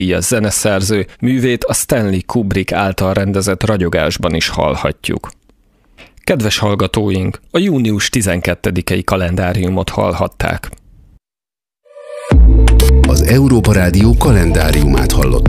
díjas zeneszerző művét a Stanley Kubrick által rendezett Ragyogásban is hallhatjuk. Kedves hallgatóink, a június 12-i kalendáriumot hallhatták. Az Európa Rádió kalendáriumát hallották.